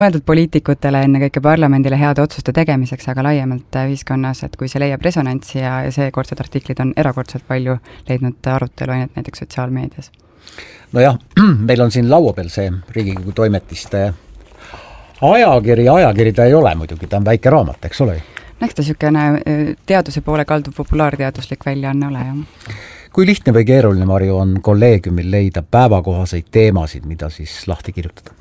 mõeldud poliitikutele, enne kõike parlamendile heade otsuste tegemiseks, aga laiemalt ühiskonnas, et kui see leiab resonantsi ja seekordsed artiklid on erakordselt palju leidnud arutelu ainult näiteks sotsiaalmeedias. Nojah, meil on siin laua peal see Riigikogu Toimetiste ajakiri ta ei ole muidugi, ta on väike raamat, eks ole? Eks ta niisugune teaduse poole kalduv populaarteaduslik väljaanne ole, jah. Kui lihtne või keeruline, Marju, on kolleegiumil leida päevakohaseid teemasid, mida siis lahti kirjutada?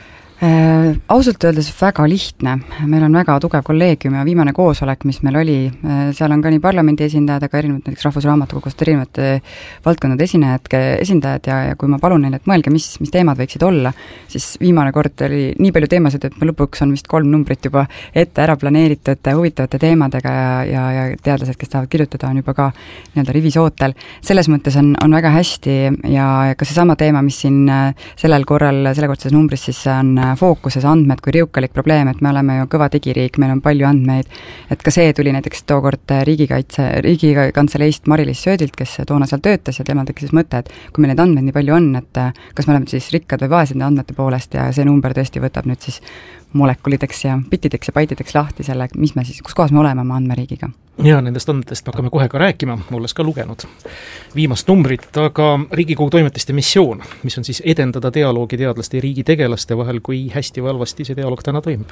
Ausalt öeldes väga lihtne. Meil on väga tugev kolleegium ja viimane koosolek, mis meil oli, seal on ka nii parlamendi esindajad, aga erinevad näiteks Rahvusraamatukogust erinevate valdkondade esindajad ja kui ma palun neile, et mõelge, mis teemad võiksid olla, siis viimane kord oli nii palju teemasid, et lõpuks on vist 3 numbrit juba ette ära planeeritud huvitavate teemadega ja teadlased, kes tahavad kirjutada, on juba ka nii-öelda rivisootel. Selles mõttes on väga hästi ja ka seesama teema, mis siin sellekordses numbris siis on fookuses andmed kui riukalik probleem, et me oleme ju kõva digiriik, meil on palju andmeid, et ka see tuli näiteks tookord Riigikantseleist Mari-Liis Söödilt, kes toona seal töötas ja temal tekkis mõte, et kui meil neid andmeid nii palju on, et kas me oleme siis rikkad või vaesed andmete poolest ja see number tõesti võtab nüüd siis molekulideks ja bittideks ja baitideks lahti selle, kus kohas me oleme oma andmeriigiga. Ja nendest andmetest me hakkame kohe ka rääkima, olles ka lugenud viimast numbrit, aga Riigikogu Toimetiste missioon, mis on siis edendada dialoogi teadlaste ja riigitegelaste vahel, kui hästi või halvasti see dialoog täna toimub?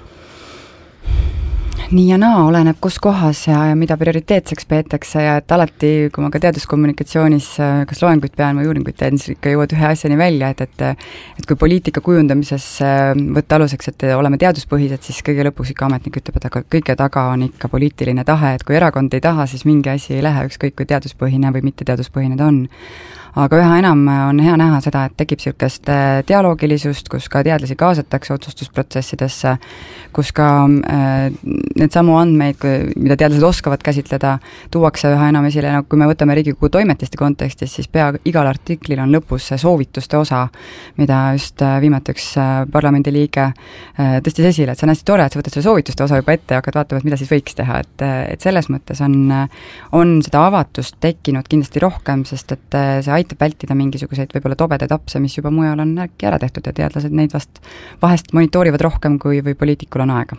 Nii ja naa, oleneb kus kohas ja mida prioriteetseks peetakse ja et alati, kui ma ka teaduskommunikatsioonis kas loenguid pean või uuringuid teen, siis ikka jõuad ühe asjani välja, et kui poliitika kujundamises võtta aluseks, et oleme teaduspõhised, siis kõige lõpuks ikka ametnik ütleb, et aga kõige taga on ikka poliitiline tahe, et kui erakond ei taha, siis mingi asi ei lähe, ükskõik kui teaduspõhine või mitte teaduspõhine ta on. Aga üha enam on hea näha seda, et tekib niisugust dialoogilisust, kus ka teadlasi kaasatakse otsustusprotsessidesse, kus ka need samu andmeid, mida teadlased oskavad käsitleda, tuuakse üha enam esile, kui me võtame Riigikogu Toimetiste kontekstis, siis pea igal artiklil on lõpus see soovituste osa, mida just viimati üks parlamendiliige tõstis esile, et see on hästi tore, et sa võtad selle soovituste osa juba ette ja hakkad vaatama, et mida siis võiks teha, et selles mõttes on seda avatust tekkinud kindlasti rohkem, sest et see aitab vältida mingisuguseid võib-olla tobedaid apse, mis juba mujal on äkki ära tehtud ja teadlased neid vahest monitoorivad rohkem, kui politikul on aega.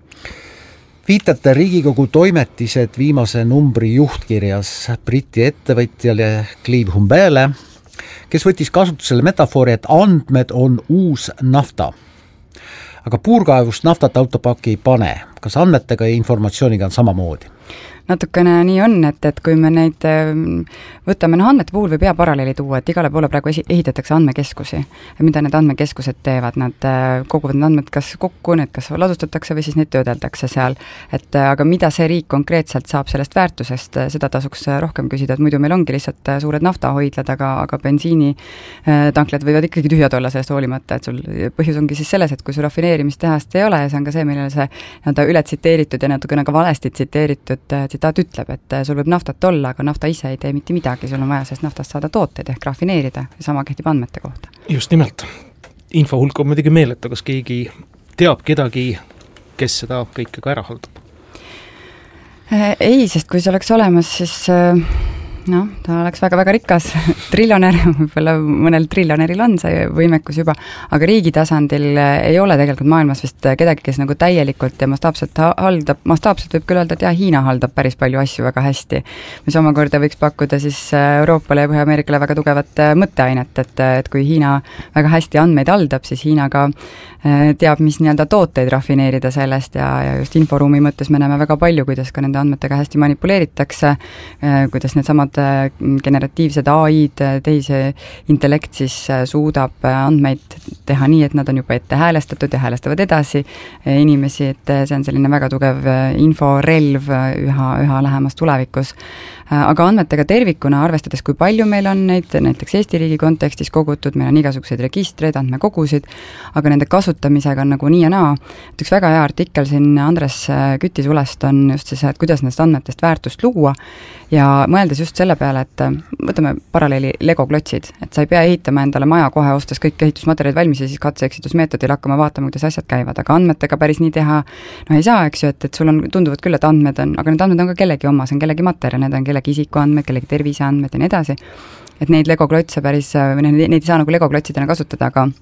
Viitate Riigikogu Toimetised viimase numbri juhtkirjas Briti ettevõtjale Clive Humbele, kes võttis kasutusele metafoori, et andmed on uus nafta. Aga puurkaevust naftat autopaki ei pane. Kas andmetega ja informatsiooniga on samamoodi? Natukene nii on, et kui me neid võtame, andmete puhul võib hea paralleeli tuua, et igale poole praegu ehitatakse andmekeskusi. Mida need andmekeskused teevad? Nad koguvad need andmed kas kokku, need kas ladustatakse või siis neid töödeldakse seal. Aga mida see riik konkreetselt saab sellest väärtusest, seda tasuks rohkem küsida, et muidu meil ongi lihtsalt suured naftahoidlad, aga bensiinitanklad võivad ikkagi tühjad olla sellest hoolimata, et sul põhjus ongi siis selles, et kui su rafineerimistehast ei ole, ja see on ka see, millele see üle tsiteeritud ja natukene ka valesti tsiteeritud tsitaat ütleb, et sul võib naftat olla, aga nafta ise ei tee mitte midagi, sul on vaja sellest naftast saada tooteid ehk rafineerida ja sama kehtib andmete kohta. Just nimelt. Info hulk on muidugi meeleta, kas keegi teab kedagi, kes seda kõike ka ära haldab? Ei, sest kui see oleks olemas, siis ta oleks väga-väga rikas triljonär, võib-olla mõnel triljonäril on see võimekus juba, aga riigi tasandil ei ole tegelikult maailmas vist kedagi, kes nagu täielikult ja mastaapselt võib küll öelda, et Hiina haldab päris palju asju väga hästi, mis omakorda võiks pakkuda siis Euroopale ja Põhja-Ameerikale väga tugevat mõtteainet, et kui Hiina väga hästi andmeid haldab, siis Hiina ka teab, mis nii-öelda tooteid rafineerida sellest ja just inforuumi mõttes me näeme väga palju, kuidas ka nende andmetega hästi manipuleeritakse, kuidas need samad generatiivsed AI-d, teise intellekt siis suudab andmeid teha nii, et nad on juba ette häälestatud ja häälestavad edasi inimesi, et see on selline väga tugev inforelv üha lähemas tulevikus. Aga andmetega tervikuna, arvestades kui palju meil on neid, näiteks Eesti riigi kontekstis kogutud, meil on igasuguseid registreid, andmekogusid, aga nende kasutamisega on nagu nii ja naa. Et üks väga hea artikkel siin Andres Küti sulest on just see, et kuidas nendest andmetest väärtust luua ja mõeldes just selle peale, et võtame paralleeli Lego-klotsid, et sa ei pea ehitama endale maja kohe ostes kõik ehitusmaterjalid valmis ja siis katse-eksitusmeetodil hakkama vaatama, kuidas asjad käivad, aga andmetega päris nii teha ei saa, eks ju, et sul on, tunduvad küll, et andmed on, aga need andmed on ka kellegi oma, see on kellegi materjal, need on kellegi isikuandmed, kellegi terviseandmed ja nii edasi, et neid Lego-klotse päris, neid ei saa nagu Lego-klotsidena kasutada, aga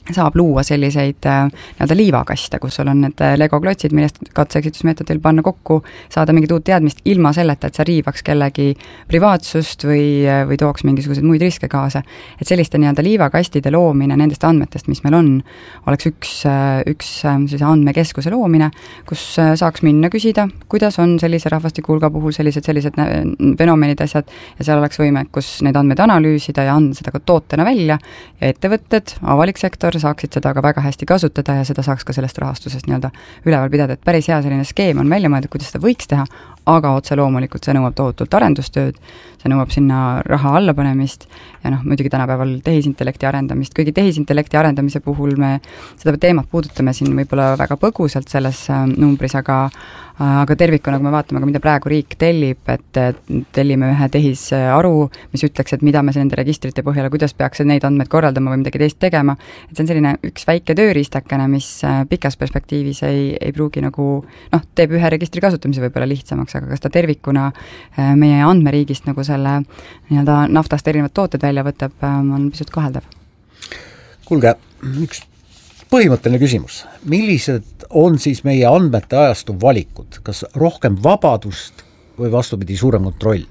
saab luua selliseid nii-öelda liivakaste, kus sul on need Lego klotsid, millest katse-eksitusmeetodil panna kokku, saada mingit uut teadmist ilma selleta, et sa riivaks kellegi privaatsust või tooks mingisuguseid muid riske kaasa. Et selliste nii-öelda liivakastide loomine nendest andmetest, mis meil on, oleks üks sellise andmekeskuse loomine, kus saaks minna küsida, kuidas on sellise rahvastikuhulga puhul sellised fenomenid asjad ja seal oleks võimekus neid andmeid analüüsida ja anda seda ka tootena välja ja ettevõtted, avalik sektor saaksid seda ka väga hästi kasutada ja seda saaks ka sellest rahastusest nii-öelda üleval pidada, et päris hea selline skeem on välja mõeldud, kuidas seda võiks teha, aga otse loomulikult see nõuab tohutult arendustööd, see nõuab sinna raha allapanemist ja muidugi tänapäeval tehisintellekti arendamist, kuigi tehisintellekti arendamise puhul me seda teemat puudutame siin võib-olla väga põgusalt selles numbris, aga tervikuna, kui me vaatame ka, mida praegu riik tellib, et tellime ühe tehisaru, mis ütleks, et mida me nende registrite põhjal, kuidas peaks neid andmeid korraldama või midagi teist tegema, et see on selline üks väike tööriistakene, mis pikas perspektiivis ei pruugi teeb ühe registri kasutamise võib-olla lihtsamaks, aga kas ta tervikuna meie andmeriigist selle nii-öelda naftast erinevad tooted välja võtab, on pisut kaheldav. Kuulge, üks põhimõtteline küsimus. Millised on siis meie andmete ajastu valikud? Kas rohkem vabadust või vastupidi suurem kontroll?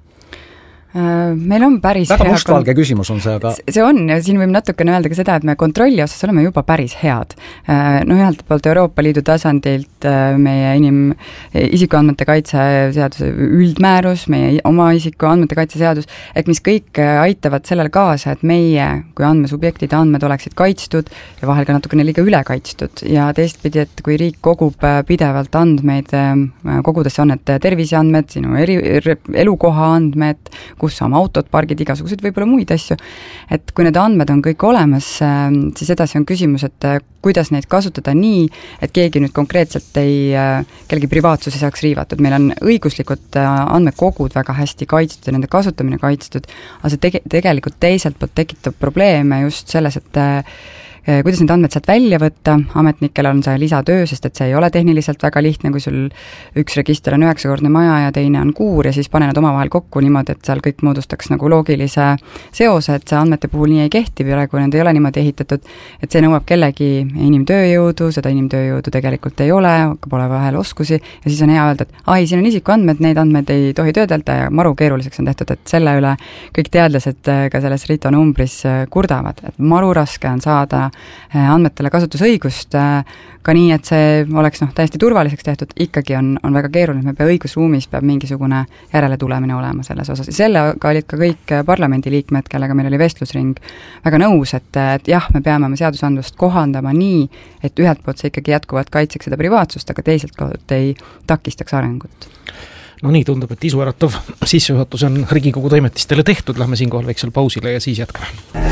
Meil on päris väga mustvalge küsimus on see, aga see on ja siin võib natukene öelda ka seda, et me kontrolli osas oleme juba päris head. Ühelt poolt Euroopa Liidu tasandilt meie isikuandmete kaitse seaduse üldmäärus, meie oma isikuandmete kaitse seadus, mis kõik aitavad sellele kaasa, et meie kui andmesubjektide andmed oleksid kaitstud ja vahel ka natukene liiga üle kaitstud ja teistpidi, et kui riik kogub pidevalt andmeid, kogudes on need terviseandmed, sinu elukoha andmed, kus oma autod, pargid, igasugused võib-olla muid asju, et kui need andmed on kõik olemas, siis edasi on küsimus, et kuidas neid kasutada nii, et keegi nüüd konkreetselt kellegi privaatsus ei saaks riivatud. Meil on õiguslikud andmekogud väga hästi kaitstud ja nende kasutamine kaitstud, aga see tegelikult teiselt poolt tekitab probleeme just selles, et kuidas need andmed sealt välja võtta, ametnikel on see lisatöö, sest et see ei ole tehniliselt väga lihtne, kui sul üks register on 9-kordne maja ja teine on kuur ja siis pane nad omavahel kokku niimoodi, et seal kõik moodustaks loogilise seose, et see andmete puhul nii ei kehti, praegu need ei ole niimoodi ehitatud, et see nõuab kellegi inimtööjõudu, seda inimtööjõudu tegelikult ei ole, pole vahel oskusi ja siis on hea öelda, et siin on isikuandmed, neid andmed ei tohi töödelda ja maru keeruliseks on tehtud, et selle üle kõik teadlased ka selles RITO numbris kurdavad, et maru raske on saada andmetele kasutusõigust ka nii, et see oleks täiesti turvaliseks tehtud, ikkagi on väga keeruline, me õigusruumis peab mingisugune järeletulemine olema selles osas. Sellega olid ka kõik parlamendiliikmed, kellega meil oli vestlusring, väga nõus, et jah, me peame oma seadusandlust kohandama nii, et ühelt poolt see ikkagi jätkuvalt kaitseks seda privaatsust, aga teiselt poolt ei takistaks arengut. No nii tundub, et isuäratav sissejuhatus on Riigikogu toimetistele tehtud, lähme siinkohal väiksel pausile ja siis jätkame.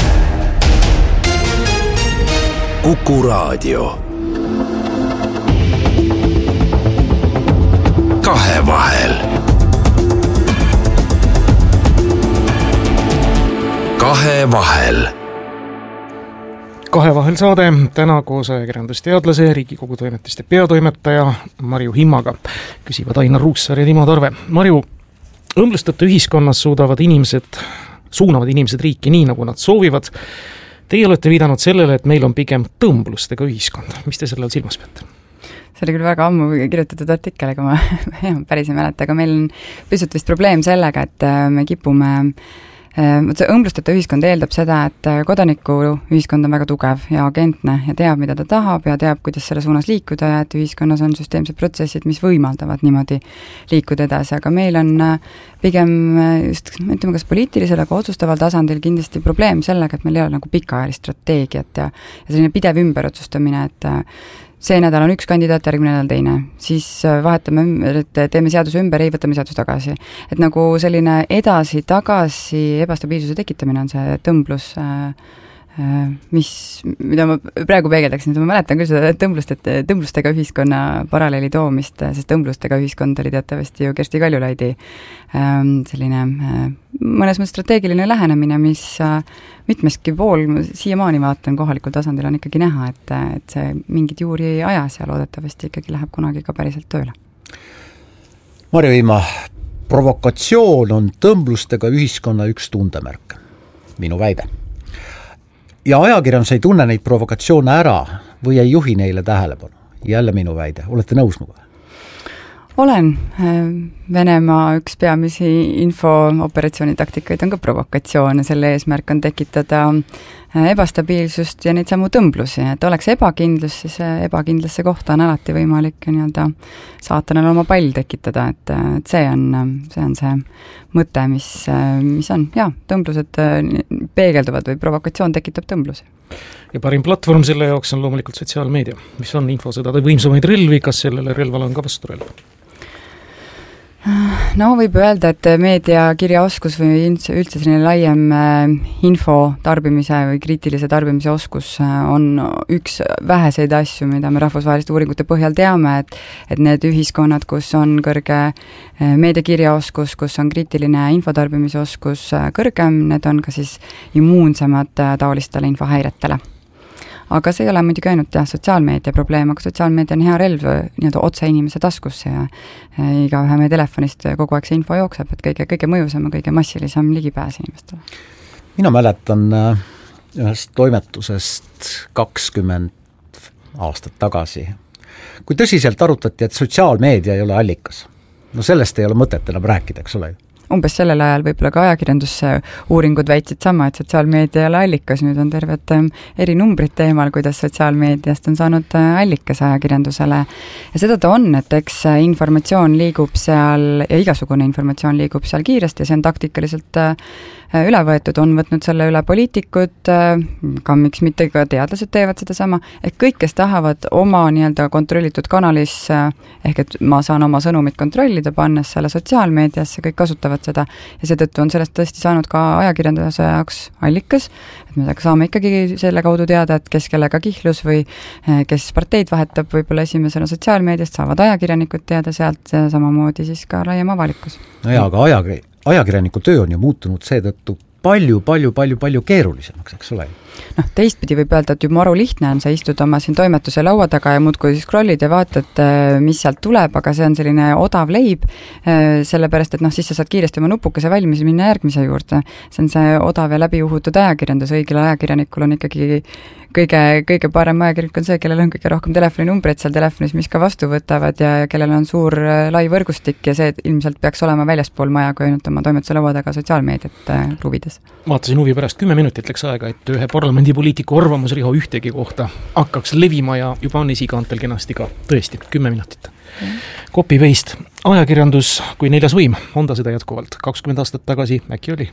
Kuku Raadio. Kahevahel. Kahevahel saade täna koos ajakirjandusteadlase, Riigikogu toimetiste peatoimetaja Marju Himmaga. Küsivad Ainar Ruussaar ja Timo Tarve. Marju, õmblusteta ühiskonnas suunavad inimesed riiki nii, nagu nad soovivad. Teie olete viidanud sellele, et meil on pigem tõmblustega ühiskond. Mis te sellel silmas peate? See oli küll väga ammu kirjutatud artikkel, aga ma päris ei mäleta, aga meil on pisut vist probleem sellega, et me kipume see õmblusteta ühiskond eeldab seda, et kodaniku ühiskond on väga tugev ja agentne ja teab, mida ta tahab ja teab, kuidas selle suunas liikuda ja et ühiskonnas on süsteemsed protsessid, mis võimaldavad niimoodi liikuda edasi, aga meil on pigem just, ütleme kas poliitilisel, aga otsustaval tasandil kindlasti probleem sellega, et meil ei ole pikaajalist strateegiat ja selline pidev ümberotsustamine, et see nädal on üks kandidaat, järgmine nädal teine, siis vahetame, et teeme seaduse ümber, ei võtame seadus tagasi. Et selline edasi-tagasi ebastabiilsuse tekitamine on see tõmblus, mida ma praegu peegeldaksin, et ma mäletan küll seda tõmblustega ühiskonna paralleeli toomist, sest tõmblustega ühiskond oli teatavasti ju Kersti Kaljulaidi selline mõnes mõttes strateegiline lähenemine, mis mitmeski pool siiamaani vaatan kohalikul tasandil on ikkagi näha, et see mingid juuri ajas ja loodetavasti ikkagi läheb kunagi ka päriselt tööle. Marju Himma, provokatsioon on tõmblustega ühiskonna üks tundemärk, minu väide. ja ajakirjandus ei tunne neid provokatsioone ära või ei juhi neile tähelepanu. Jälle minu väide, olete nõus minuga? Olen. Venemaa üks peamisi infooperatsiooni taktikaid on ka provokatsioon ja selle eesmärk on tekitada ebastabiilsust ja neid samu tõmblusi, et oleks ebakindlus, siis ebakindlasse kohta on alati võimalik nii-öelda saatanal oma pall tekitada, et see on see mõte, mis on, tõmblused peegelduvad või provokatsioon tekitab tõmblusi. Ja parim platvorm selle jaoks on loomulikult sotsiaalmeedia, mis on infosõdade võimsamaid relvi, kas sellele relvale on ka vasturelv? No võib öelda, et meediakirjaoskus või üldse selline laiem info tarbimise või kriitilise tarbimise oskus on üks väheseid asju, mida me rahvusvaheliste uuringute põhjal teame, et need ühiskonnad, kus on kõrge meediakirjaoskus, kus on kriitiline infotarbimise oskus kõrgem, need on ka siis immuunsemad taolistele infohäiretele. Aga see ei ole muidugi ainult sotsiaalmeedia probleem, aga sotsiaalmeedia on hea relv nii-öelda otse inimese taskusse ja igaühe meie telefonist kogu aeg see info jookseb, et kõige mõjusam ja kõige massilisem ligipääs inimestele. Mina mäletan ühest toimetusest 20 aastat tagasi, kui tõsiselt arutati, et sotsiaalmeedia ei ole allikas. No sellest ei ole mõtet enam rääkida, eks ole. Umbes sellel ajal võib-olla ka ajakirjanduse uuringud väitsid sama, et sotsiaalmeedia ei ole allikas, nüüd on terved eri numbrid teemal, kuidas sotsiaalmeediast on saanud allikas ajakirjandusele. Ja seda ta on, et eks informatsioon liigub seal ja igasugune informatsioon liigub seal kiiresti ja see on taktikaliselt üle võetud, on võtnud selle üle poliitikud, ka miks mitte ka teadlased teevad seda sama, ehk kõik, kes tahavad oma nii-öelda kontrollitud kanalis, ehk et ma saan oma sõnumit kontrollida, pannes selle sotsiaalmeediasse, kõik kasutavad seda ja seetõttu on sellest tõesti saanud ka ajakirjanduse jaoks allikas, et me saame ikkagi selle kaudu teada, et kes kellega kihlus või kes parteid vahetab võib-olla esimesena sotsiaalmeediast, saavad ajakirjanikud teada sealt ja samamoodi siis ka laiem avalikkus. No jaa, aga ajakirjaniku töö on ju muutunud seetõttu palju keerulisemaks, eks ole? Teistpidi võib öelda, et juba maru lihtne on, sa istud oma siin toimetuse laua taga ja muudkui scrollid ja vaatad, mis sealt tuleb, aga see on selline odav leib, sellepärast, et siis sa saad kiiresti oma nupukese valmis minna järgmise juurde. See on see odav ja läbi uhutud ajakirjandus, õigel ajakirjanikul on ikkagi kõige parem ajakirjanik on see, kellel on kõige rohkem telefoninumbreid seal telefonis, mis ka vastu võtavad ja kellel on suur lai võrgustik ja see ilmselt peaks olema väljaspool maja, kui ainult oma toimetuse laua taga sotsiaalmeediat kluvides. Vaatasin huvi pärast 10 minutit läks aega, et ühe parlamendipoliitiku arvamus Riho Ühtegi kohta hakkaks levima ja juba on esikaantel kenasti ka. Tõesti, 10 minutit. Copy-paste. Ajakirjandus kui neljas võim, on ta seda jätkuvalt? 20 aastat tagasi äkki oli?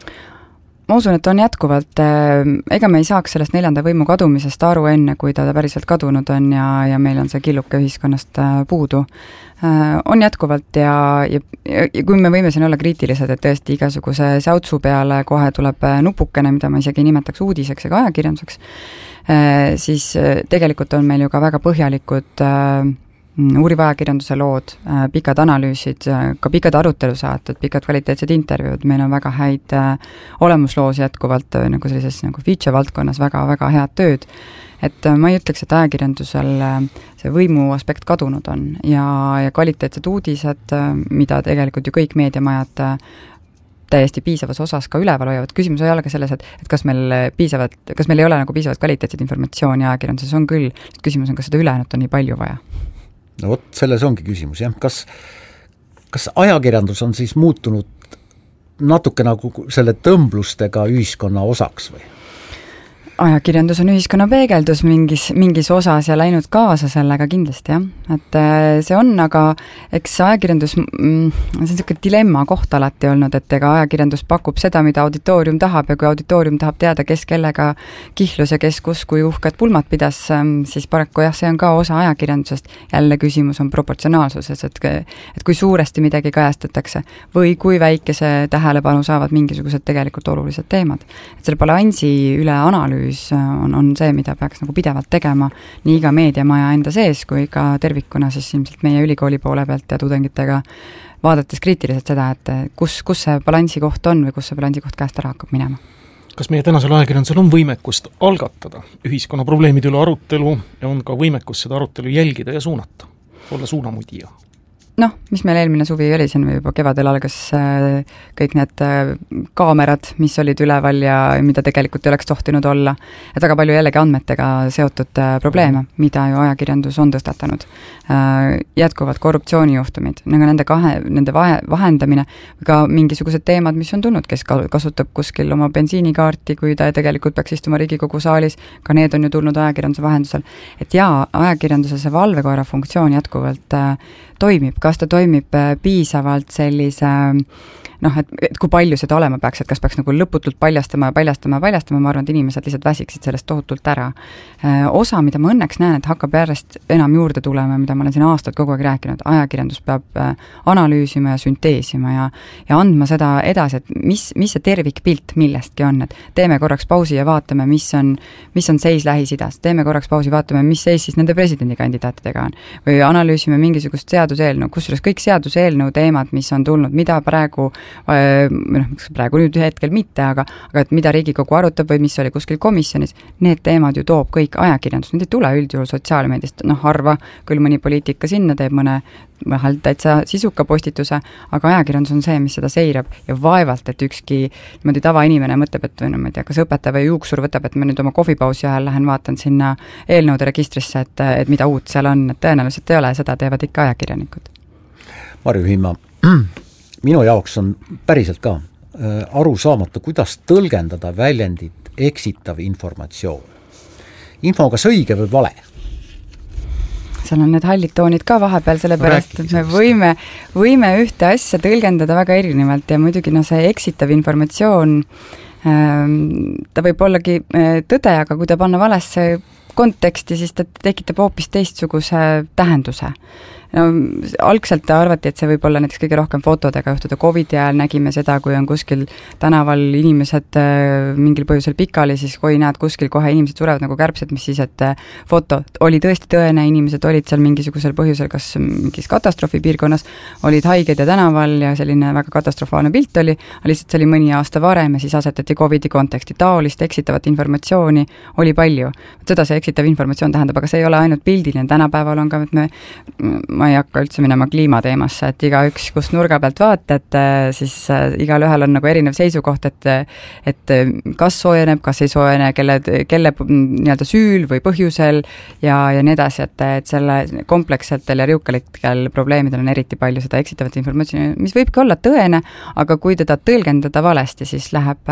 Ma usun, et on jätkuvalt, ega me ei saaks sellest neljanda võimu kadumisest aru enne, kui ta päriselt kadunud on ja meil on see killuke ühiskonnast puudu. On jätkuvalt ja kui me võime siin olla kriitilised, et tõesti igasuguse säutsu peale kohe tuleb nupukene, mida ma isegi nimetaks uudiseks ega ajakirjanduseks, siis tegelikult on meil ju ka väga põhjalikud uuriva ajakirjanduse lood, pikad analüüsid, ka pikad arutelusaated, pikad kvaliteetsed intervjuud, meil on väga häid olemusloosi jätkuvalt nagu sellises nagu feature valdkonnas väga head tööd, et ma ei ütleks, et ajakirjandusel see võimu aspekt kadunud on ja kvaliteetsed uudised, mida tegelikult ju kõik meediamajad täiesti piisavas osas ka üleval hoiavad. Küsimus ei ole ka selles, et kas meil ei ole nagu piisavalt kvaliteetset informatsiooni ajakirjanduses, on küll. Küsimus on, kas seda ülejäänud on nii palju vaja. No vot, selles ongi küsimus, jah. Kas ajakirjandus on siis muutunud natuke nagu selle tõmblustega ühiskonna osaks või? Ajakirjandus on ühiskonna peegeldus mingis osas ja läinud kaasa sellega kindlasti, jah. Et see on, aga eks ajakirjandus, see on selline dilemma koht alati olnud, et ega ajakirjandus pakub seda, mida auditoorium tahab ja kui auditoorium tahab teada, kes kellega kihlus ja kes kus kui uhked pulmad pidas, siis paraku jah, see on ka osa ajakirjandusest. Jälle küsimus on proportsionaalsuses, et kui suuresti midagi kajastatakse või kui väikese tähelepanu saavad mingisugused tegelikult olulised teemad. Et selle balansi üle analüüs on see, mida peaks nagu pidevalt tegema nii iga meediamaja enda sees kui ka tervikuna siis ilmselt meie ülikooli poole pealt ja tudengitega vaadates kriitiliselt seda, et kus see balansi koht on või kus see balansi koht käest ära hakkab minema. Kas meie tänasel ajakirjandusel on võimekust algatada ühiskonna probleemide üle arutelu ja on ka võimekust seda arutelu jälgida ja suunata? Olla suunamudija? noh, mis meil eelmine suvi oli, siin juba kevadel algas kõik need kaamerad, mis olid üleval ja mida tegelikult ei oleks tohtinud olla, et väga palju jällegi andmetega seotud probleeme, mida ju ajakirjandus on tõstatanud. Jätkuvad korruptsioonijuhtumid, nende vahendamine, ka mingisugused teemad, mis on tulnud, kes kasutab kuskil oma bensiinikaarti, kui ta tegelikult peaks istuma Riigikogu saalis, ka need on ju tulnud ajakirjanduse vahendusel. Et jaa, ajakirjanduse see valvekoera funktsioon jätkuvalt toimib, kas ta toimib piisavalt sellise, noh, et kui palju seda olema peaks, et kas peaks nagu lõputult paljastama, ma arvan, et inimesed lihtsalt väsiksid sellest tohutult ära. Osa, mida ma õnneks näen, et hakkab järjest enam juurde tulema, mida ma olen siin aastaid kogu aeg rääkinud, ajakirjandus peab analüüsima ja sünteesima ja andma seda edasi, et mis see tervikpilt millestki on, et teeme korraks pausi ja vaatame, mis on seis Lähis-Idas, teeme korraks pausi, vaatame, mis seis siis nende presidendikandidaatidega on, või analüüsime mingisugust seaduseelnõu, kusjuures kõik seaduseelnõu teemad, mis on tulnud, mida praegu nüüd hetkel mitte, aga et mida Riigikogu arutab või mis oli kuskil komisjonis, need teemad ju toob kõik ajakirjandus, need ei tule üldjuhul sotsiaalmeediast, harva, küll mõni poliitika sinna teeb mõne vahel täitsa sisuka postituse, aga ajakirjandus on see, mis seda seirab ja vaevalt, et ükski niimoodi tavainimene mõtleb, et ma ei tea, kas õpetaja või juuksur võtab, et ma nüüd oma kohvipausi ajal lähen vaatan sinna eelnõude registrisse, et mida uut seal on, et tõenäoliselt ei ole, seda teevad ikka ajakirjanikud. Marju Hiima, minu jaoks on päriselt ka aru saamata, kuidas tõlgendada väljendit eksitav informatsioon. Info kas õige või vale? Seal on need hallid toonid ka vahepeal, sellepärast, et me võime ühte asja tõlgendada väga erinevalt ja muidugi see eksitav informatsioon, ta võib ollagi tõde, aga kui ta panna valesse konteksti, siis ta tekitab hoopis teistsuguse tähenduse. Algselt arvati, et see võib olla näiteks kõige rohkem fotodega juhtuda. COVID-i ajal nägime seda, kui on kuskil tänaval inimesed mingil põhjusel pikali, siis kui näed kuskil kohe inimesed surevad nagu kärbsed, mis siis, et foto oli tõesti tõene, inimesed olid seal mingisugusel põhjusel, kas mingis katastroofipiirkonnas, olid haiged ja tänaval ja selline väga katastrofaalne pilt oli, lihtsalt see oli mõni aasta varem ja siis asetati COVID-i konteksti. Taolist eksitavat informatsiooni oli palju. Seda see eksitav informatsioon tähendab, aga see ei ole ainult pildiline. Tänapäeval on ka, et ma ei hakka üldse minema kliimateemasse, et igaüks, kus nurga pealt vaatad, siis igal ühel on nagu erinev seisukoht, et kas soojeneb, kas ei soojene, kelle nii-öelda süül või põhjusel ja nii edasi, et selle komplekssetel ja riukalikel probleemidel on eriti palju seda eksitavat informatsiooni, mis võibki olla tõene, aga kui teda tõlgendada valesti, siis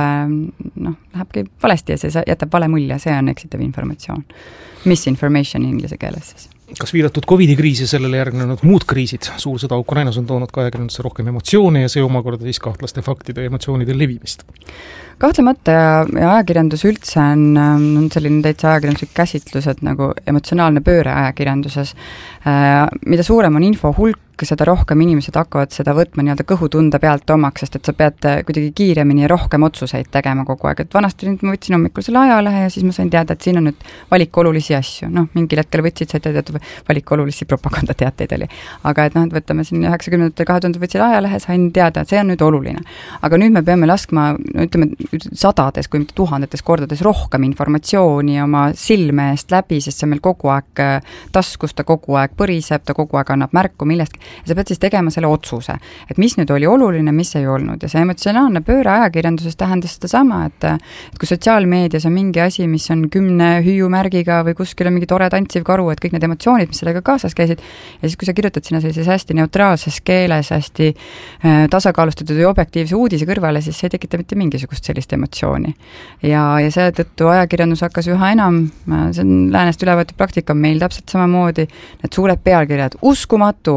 lähebki valesti ja see jätab vale mulje, see on eksitav informatsioon. Misinformation inglise keeles siis. Kas viidatud COVID-i kriis ja sellele järgnenud muud kriisid, suur sõda Ukrainas on toonud ka ajakirjandusse rohkem emotsioone ja see omakorda siis kahtlaste faktide ja emotsioonide levimist? Kahtlemata ja ajakirjandus üldse on selline täitsa ajakirjanduslik käsitlus, et nagu emotsionaalne pööre ajakirjanduses. Mida suurem on info hulk, seda rohkem inimesed hakkavad seda võtma nii-öelda kõhutunde pealt omaks, sest et sa pead kuidagi kiiremini ja rohkem otsuseid tegema kogu aeg. Et vanasti nüüd ma võtsin hommikul selle ajalehe ja siis ma sain teada, et siin on nüüd valik olulisi asju. Mingil hetkel võtsid, said teada, valik olulisi propagandateateid oli. Aga et võtame siin 90. 2000 võtsin ajalehe, sain teada, et see on nüüd oluline. Aga nüüd me peame laskma, ütleme, sadades, kui mitte tuhandetes kordades rohkem informatsiooni oma silme eest läbi, sest see meil kogu aeg taskus, ta kogu aeg põriseb, ta kogu aeg annab märku millestki. Ja sa pead siis tegema selle otsuse, et mis nüüd oli oluline, mis ei olnud. Ja see emotsionaalne pööre ajakirjanduses tähendas seda sama, et kui sotsiaalmeedias on mingi asi, mis on 10 hüüumärgiga või kuskil on mingi tore tantsiv karu, et kõik need emotsioonid, mis sellega kaasas käisid, ja siis kui sa kirjutad sinna sellises hästi neutraalses keeles, hästi tasakaalustatud ja objektiivse uudise kõrvale, siis see ei tekita mitte mingisugust sellist emotsiooni. Ja seetõttu ajakirjandus hakkas üha enam, see on läänest ülevõetud praktika meil täpselt samamoodi, need suured pealkirjad, uskumatu,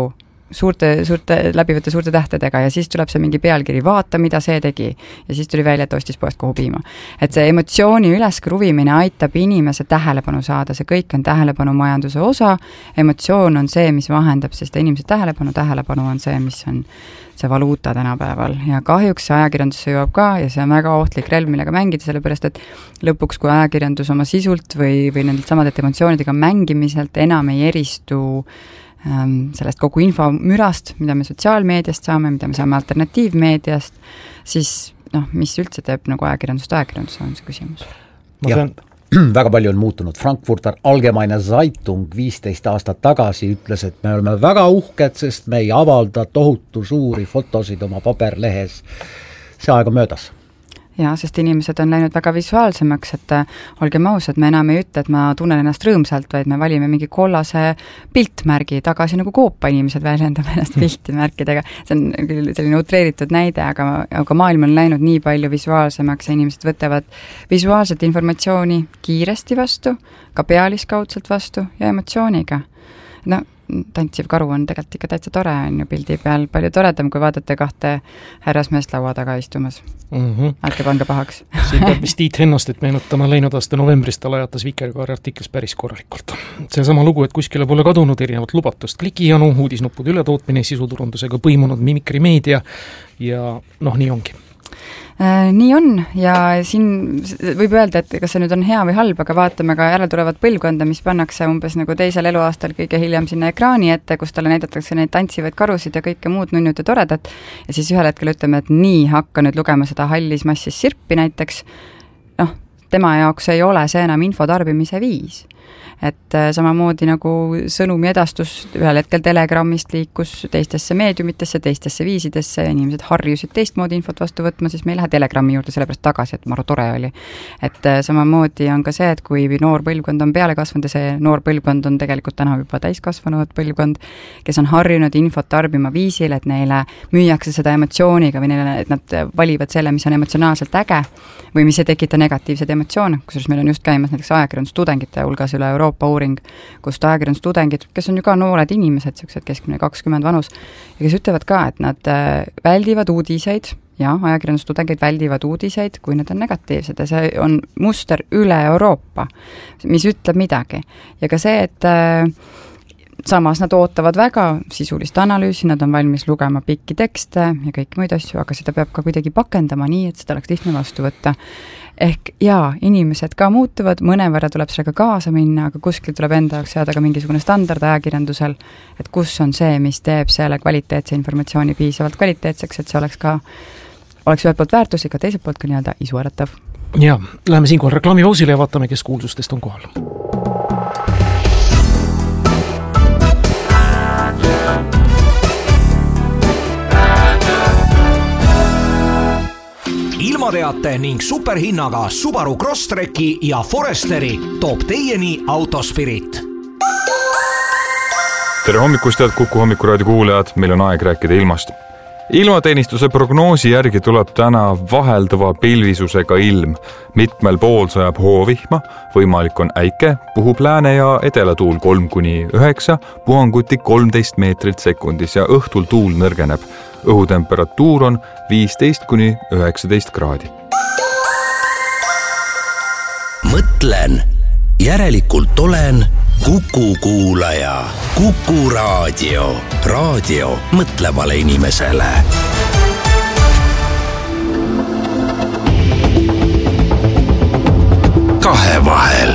läbivate suurte tähtedega ja siis tuleb see mingi pealkiri, vaata, mida see tegi. Ja siis tuli välja, et ostis poest kohu piima. Et see emotsiooni üleskruvimine aitab inimese tähelepanu saada, see kõik on tähelepanu majanduse osa, emotsioon on see, mis vahendab sest inimese tähelepanu on see, mis on see valuuta tänapäeval ja kahjuks see ajakirjandusse jõuab ka ja see on väga ohtlik relv, millega mängida, sellepärast et lõpuks, kui ajakirjandus oma sisult või nendelt samadelt emotsioonidega mängimiselt enam ei eristu sellest kogu info mürast, mida me sotsiaalmeediast saame, mida me saame alternatiivmeediast, siis mis üldse teeb nagu ajakirjandust, on see küsimus. Ma väga palju on muutunud. Frankfurter Allgemeine Zeitung 15 aastat tagasi ütles, et me oleme väga uhked, sest me ei avalda tohutu suuri fotosid oma paberlehes. See aega möödas. Jaa, sest inimesed on läinud väga visuaalsemaks, et olgem ausad, me enam ei ütle, et ma tunnen ennast rõõmsalt, vaid me valime mingi kollase piltmärgi tagasi, nagu koopa inimesed väljendab ennast piltimärkidega. See on küll selline utreeritud näide, aga maailm on läinud nii palju visuaalsemaks ja inimesed võtavad visuaalset informatsiooni kiiresti vastu, ka pealiskaudselt vastu ja emotsiooniga. No, tantsiv karu on tegelikult ikka täitsa tore, on ju pildi peal palju toredam, kui vaadate kahte härrasmeest laua taga istumas. Ärge pange pahaks. Siin peab vist Tiit Hennostet meenutama läinud aasta novembrist, ta lajatas Vikerkaari artiklis päris korralikult. See sama lugu, et kuskile pole kadunud erinevat lubatust, klikijanu, uudisnuppude ületootmine, sisuturundusega põimunud mimikrimeedia ja nii ongi. Nii on ja siin võib öelda, et kas see nüüd on hea või halb, aga vaatame ka järeltulevat põlvkonda, mis pannakse umbes nagu teisel eluaastal kõige hiljem sinna ekraani ette, kus talle näidatakse neid tantsivaid karusid ja kõike muud nunnut ja toredat ja siis ühel hetkel ütleme, et nii, hakka nüüd lugema seda hallis massis sirpi näiteks, tema jaoks ei ole see enam infotarbimise viis. Et samamoodi nagu sõnumi edastus ühel hetkel Telegrammist liikus teistesse meediumitesse, teistesse viisidesse ja inimesed harjusid teistmoodi infot vastu võtma, siis me ei lähe Telegrammi juurde sellepärast tagasi, et maru tore oli. Et samamoodi on ka see, et kui noor põlvkond on peale kasvanud ja see noor põlvkond on tegelikult täna juba täiskasvanud põlvkond, kes on harjunud infot tarbima viisil, et neile müüakse seda emotsiooniga või neile, et nad valivad selle, mis on emotsionaalselt äge või mis ei tekita negatiivseid emotsioone, kusjuures meil on just käimas näiteks ajakirjandustudengite hulgas üle Euroopa uuring, kus ajakirjandustudengid, kes on ju ka noored inimesed, sellised keskmine 20 vanus, ja kes ütlevad ka, et nad väldivad uudiseid, ja ajakirjandustudengid väldivad uudiseid, kui need on negatiivsed ja see on muster üle Euroopa, mis ütleb midagi. Ja ka see, et samas nad ootavad väga sisulist analüüsi, nad on valmis lugema pikki tekste ja kõik muid asju, aga seda peab ka kuidagi pakendama nii, et seda oleks lihtne vastu võtta. Ehk jaa, inimesed ka muutuvad, mõnevõrra tuleb sellega kaasa minna, aga kuskil tuleb enda jaoks seada ka mingisugune standard ajakirjandusel, et kus on see, mis teeb selle kvaliteetse informatsiooni piisavalt kvaliteetseks, et see oleks ühelt poolt väärtuslik, teiselt poolt ka nii-öelda isuäratav. Ja, läheme siinkohal reklaamipausile ja vaatame, kes kuulsustest on kohal. Ilmateate ning superhinnaga Subaru Crosstreki ja Foresteri toob teieni Autospirit. Tere hommikust, head Kuku hommikuraadio kuulajad, meil on aeg rääkida ilmast. Ilmateenistuse prognoosi järgi tuleb täna vahelduva pilvisusega ilm. Mitmel pool sajab hoovihma, võimalik on äike, puhub lääne ja edelatuul 3-9, puhanguti 13 meetrit sekundis ja õhtul tuul nõrgeneb. Õhutemperatuur on 15-19 kraadi. Mõtlen, järelikult olen Kuku kuulaja. Kuku raadio. Raadio mõtlevale inimesele. Kahevahel.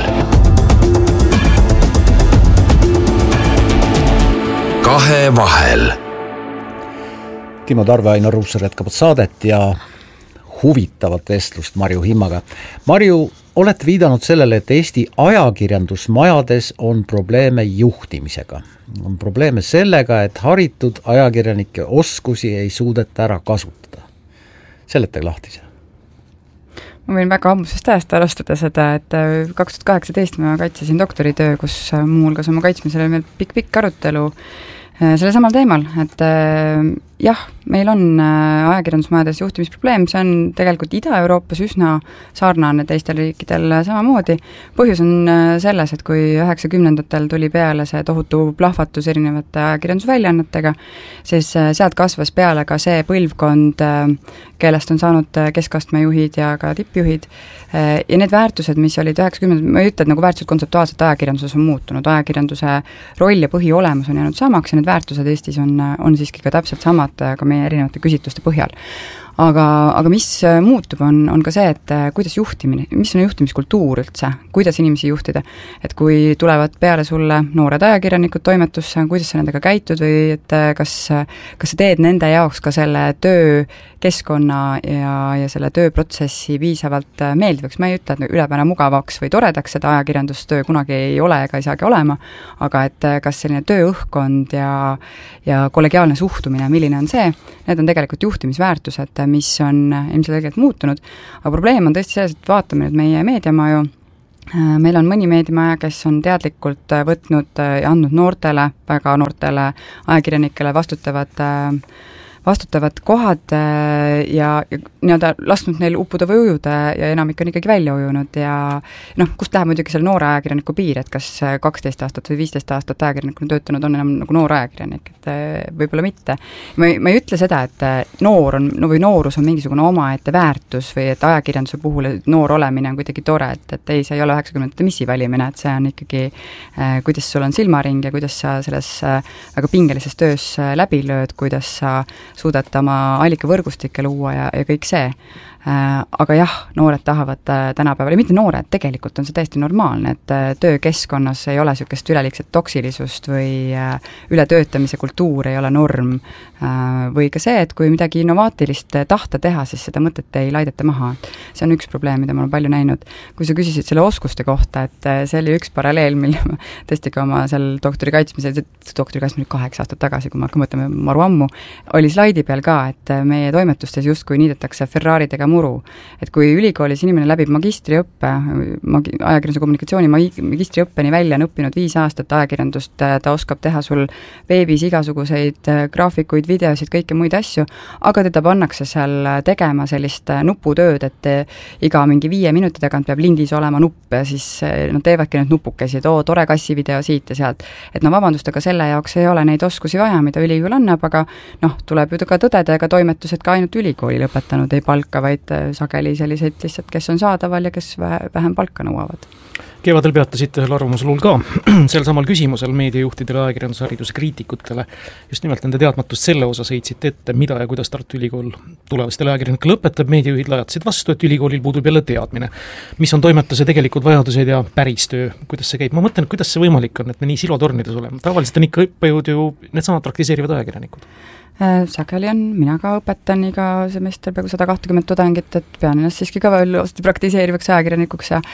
Kahevahel. Timo Tarve, Ainar Ruussaar jätkavad saadet ja huvitavat vestlust Marju Himmaga. Marju, olete viidanud sellele, et Eesti ajakirjandusmajades on probleeme juhtimisega. On probleeme sellega, et haritud ajakirjanike oskusi ei suudeta ära kasutada. Seletage lahti see. Ma võin väga ammusest ajast alustada seda, et 2018 ma kaitsesin doktoritöö, kus muuhulgas oma kaitsmisel oli meil pikk arutelu selle samal teemal, et jah, meil on ajakirjandusmajades juhtimisprobleem, see on tegelikult Ida-Euroopas üsna sarnane teistel riikidel samamoodi. Põhjus on selles, et kui 90-ndatel tuli peale see tohutu plahvatus erinevate ajakirjandusväljaannetega, siis sealt kasvas peale ka see põlvkond, kellest on saanud keskastme juhid ja ka tippjuhid. Ja need väärtused, mis olid 90-ndad, ma ei ütle, et nagu väärtused kontseptuaalselt ajakirjanduses on muutunud, ajakirjanduse roll ja põhiolemus on jäänud samaks ja need väärtused Eestis on siiski ka täpselt samad ka meie erinevate küsitluste põhjal. aga mis muutub, on ka see, et kuidas mis on juhtimiskultuur üldse, kuidas inimesi juhtida, et kui tulevad peale sulle noored ajakirjanikud toimetusse, kuidas sa nendega käitud või et kas sa teed nende jaoks ka selle töökeskkonna ja selle tööprotsessi piisavalt meeldivaks, ma ei ütle, et ülepääne mugavaks või toredaks seda ajakirjandustöö kunagi ei ole ega ei saagi olema, aga et kas selline tööõhkkond ja kollegiaalne suhtumine, milline on see, need on tegelikult juhtimisväärtused, mis on ilmselgelt muutunud, aga probleem on tõesti selles, et vaatame nüüd meie meediamaju, meil on mõni meediamaja, kes on teadlikult võtnud ja andnud väga noortele ajakirjanikele vastutavad kohad ja nii-öelda lasknud neil uppuda või ujuda ja enamik on ikkagi välja ujunud ja kust läheb muidugi selle noore ajakirjaniku piir, et kas 12 aastat või 15 aastat ajakirjanikuna töötanud on enam nagu noor ajakirjanik, et võib-olla mitte. Ma ei ütle seda, et noorus on mingisugune omaette väärtus või et ajakirjanduse puhul noor olemine on kuidagi tore, et ei, see ei ole 90-ndate missi valimine, et see on ikkagi, kuidas sul on silmaring ja kuidas sa selles väga pingelises töös läbi lööd, kuidas sa suudad oma allikavõrgustikke luua ja kõik see. Aga jah, noored tahavad tänapäeval, ja mitte noored, tegelikult on see täiesti normaalne, et töökeskkonnas ei ole niisugust üleliigset toksilisust või ületöötamise kultuur ei ole norm. Või ka see, et kui midagi innovaatilist tahta teha, siis seda mõtet ei laideta maha. See on üks probleem, mida ma olen palju näinud. Kui sa küsisid selle oskuste kohta, et see oli üks paralleel, mille ma tõesti ka oma seal doktori kaitsmisel 8 aastat tagasi, kui ma hakkan mõtlema maru ammu, oli slaidi peal ka, et meie toimetustes justkui niidetakse Ferraridega muru. Et kui ülikoolis inimene läbib magistriõppe, ajakirjanduse kommunikatsiooni magistriõppeni välja on õppinud 5 aastat ajakirjandust, ta oskab teha sul veebis igasuguseid graafikuid, videosid, kõike muid asju, aga teda pannakse seal tegema sellist nuputööd, et iga mingi 5 minuti tagant peab lindis olema nupp ja siis nad teevadki need nupukesi, et tore kassivideo siit ja sealt. Et vabandust, aga selle jaoks ei ole neid oskusi vaja, mida ülikool annab, aga tuleb ju ka tõdeda, ega toimetused ka ainult ülikooli lõpetanud ei palka, vaid sageli selliseid lihtsalt, kes on saadaval ja kes vähem palka nõuavad. Kevadel peatasite ühel arvamuslul ka sel samal küsimusel meediajuhtidele, ajakirjandushariduse kriitikutele, just nimelt nende teadmatust selle osas heitsite ette, mida ja kuidas Tartu Ülikool tulevastele ajakirjanikele õpetab, meediajuhid lajatasid vastu, et ülikoolil puudub jälle teadmine, mis on toimetuse tegelikud vajadused ja päris töö, kuidas see käib. Ma mõtlen, kuidas see võimalik on, et me nii silotornides oleme. Tavaliselt on ikka õppejõud ju needsamad praktiseerivad ajakirjanikud. Sageli on, mina ka õpetan iga semester peaaegu 120 tudengit, et pean ennast siiski ka veel praktiseerivaks ajakirjanikuks ja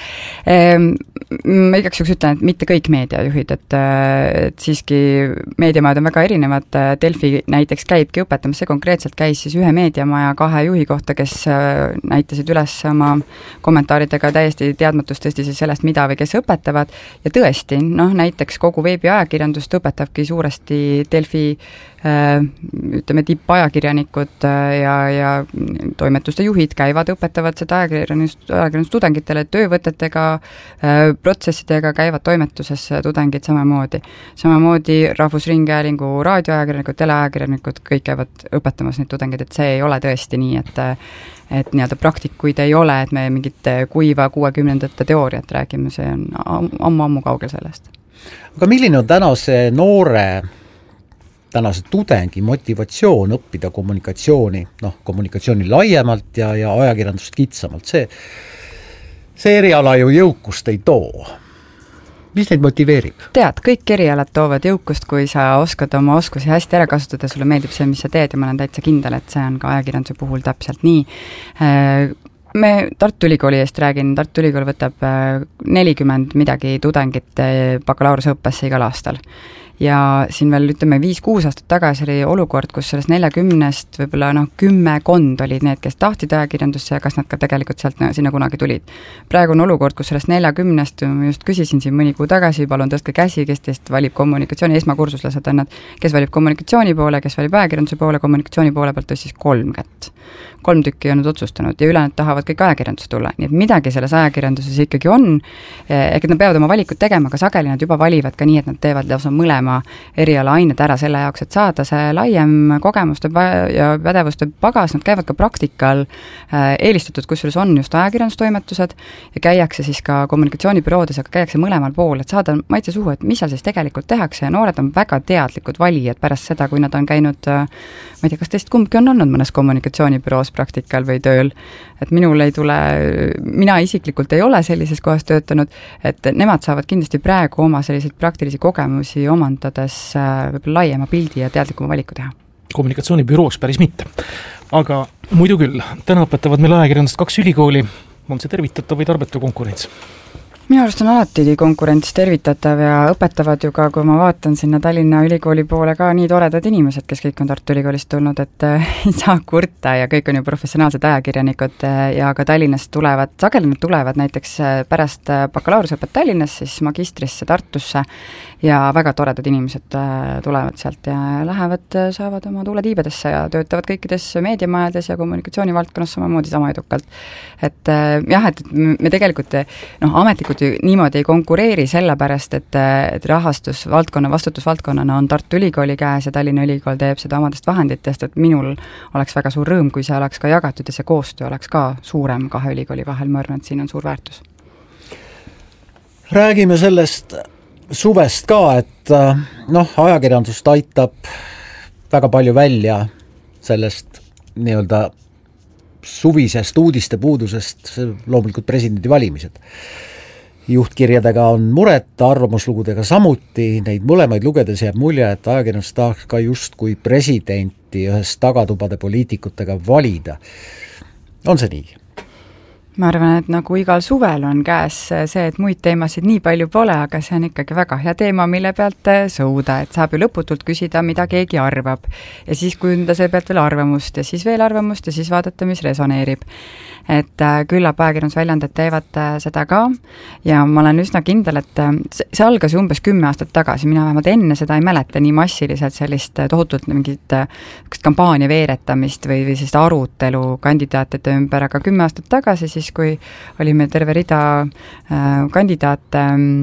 ma igaks juhuks ütlen, et mitte kõik meediajuhid, et siiski meediamajad on väga erinevad, Delfi näiteks käibki õpetamas, see konkreetselt käis siis ühe meediamaja 2 juhi kohta, kes näitasid üles oma kommentaaridega täiesti teadmatust tõesti siis sellest, mida või kes õpetavad ja tõesti, näiteks kogu veebiajakirjandust õpetabki suuresti Delfi ütleme tippajakirjanikud ja toimetuste juhid käivad, õpetavad seda ajakirjandustudengitele, töövõtetega, protsessidega käivad toimetuses tudengid samamoodi Rahvusringhäälingu raadioajakirjanikud, teleajakirjanikud, kõik käivad õpetamas neid tudengeid, et see ei ole tõesti nii, et nii-öelda praktikuid ei ole, et me mingit kuiva 60-ndate teooriat räägime, see on ammu kaugel sellest. Aga milline on tänase tudengi motivatsioon õppida kommunikatsiooni, kommunikatsiooni laiemalt ja ajakirjandust kitsamalt? See eriala ju jõukust ei too. Mis neid motiveerib? Tead, kõik erialad toovad jõukust, kui sa oskad oma oskusi hästi ära kasutada, sulle meeldib see, mis sa teed ja ma olen täitsa kindel, et see on ka ajakirjanduse puhul täpselt nii. Me Tartu Ülikooli eest räägin, Tartu Ülikool võtab 40 midagi tudengit bakalaureuseõppesse igal aastal. Ja siin veel, 5-6 aastat tagasi oli olukord, kus sellest 40-st võib-olla 10 olid need, kes tahtsid ajakirjandusse ja kas nad ka tegelikult sealt sinna kunagi tulid. Praegu on olukord, kus sellest 40-st, ma just küsisin siin mõni kuu tagasi, palun tõstke käsi, kes teist valib kommunikatsiooni, esmakursuslased on nad, kes valib kommunikatsiooni poole, kes valib ajakirjanduse poole, kommunikatsiooni poole pealt tõstis 3 kätt. 3 tükki on nüüd otsustanud ja ülejäänud tahavad kõik ajakirjandusse tulla, nii et midagi selles ajakirjanduses ikkagi on, ehk nad peavad oma valikut tegema, aga sageli nad juba valivad ka nii, et nad teevad lausa mõlema õppima erialaained ära selle jaoks, et saada see laiem kogemuste ja pädevuste pagas, nad käivad ka praktikal eelistatud, kusjuures on just ajakirjandustoimetused ja käiakse siis ka kommunikatsioonibüroodes, aga käiakse mõlemal pool, et saada maitse suhu, et mis seal siis tegelikult tehakse ja noored on väga teadlikud valijad pärast seda, kui nad on käinud, ma ei tea, kas teist kumbki on olnud mõnes kommunikatsioonibüroos praktikal või tööl, et minul ei tule, mina isiklikult ei ole sellises kohas töötanud, et nemad saavad kindlasti praegu oma selliseid praktilisi kogemusi omandades võib-olla laiema pildi ja teadlikuma valiku teha. Kommunikatsioonibüroos päris mitte. Aga muidu küll, täna õpetavad meil ajakirjandust 2 ülikooli, on see tervitatav või tarbetu konkurents? Minu arust on alati konkurents tervitatav ja õpetavad ju ka, kui ma vaatan sinna Tallinna Ülikooli poole ka nii toredad inimesed, kes kõik on Tartu Ülikoolist tulnud, et ei saa kurta ja kõik on ju professionaalsed ajakirjanikud ja ka Tallinnast tulevad, sageli nad tulevad näiteks pärast bakalaureusõpet Tallinnas, siis magistrisse Tartusse ja väga toredad inimesed tulevad sealt ja lähevad, saavad oma tuule tiibedesse ja töötavad kõikides meediamajades ja kommunikatsioonivaldkonnas samamoodi sama edukalt. Et jah, et me tegelikult ametlikud niimoodi ei konkureeri sellepärast, et rahastusvaldkonna, vastutusvaldkonnana on Tartu Ülikooli käes ja Tallinna Ülikool teeb seda omadest vahenditest, et minul oleks väga suur rõõm, kui see oleks ka jagatud ja see koostöö oleks ka suurem 2 ülikooli vahel, ma arvan, et siin on suur väärtus. Räägime sellest suvest ka, et ajakirjandust aitab väga palju välja sellest nii-öelda suvisest uudiste puudusest, loomulikult presidendi valimised. Juhtkirjadega on muret, arvamuslugudega samuti, neid mõlemaid lugedes jääb mulje, et ajakirjandus tahaks ka just kui presidenti ühes tagatubade poliitikutega valida. On see nii? Ma arvan, et nagu igal suvel on käes see, et muid teemasid nii palju pole, aga see on ikkagi väga hea teema, mille pealt sõuda, et saab ju lõputult küsida, mida keegi arvab. Ja siis kujunda see pealt veel arvamust ja siis veel arvamust ja siis vaadata, mis resoneerib. Et küllap ajakirjandusväljandid teevad seda ka ja ma olen üsna kindel, et see algas umbes 10 aastat tagasi, mina vähemalt enne seda ei mäleta nii massiliselt sellist tohutult mingit kampaania veeretamist või sellist arutelu kandidaatide ümber, aga 10 aastat tagasi siis, kui oli meil terve rida kandidaate